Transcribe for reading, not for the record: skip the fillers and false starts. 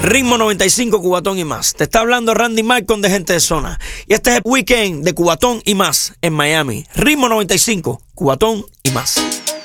Ritmo 95, Cubatón y más. Te está hablando Randy Malcolm de Gente de Zona. Y este es el weekend de Cubatón y más en Miami. Ritmo 95, Cubatón y más.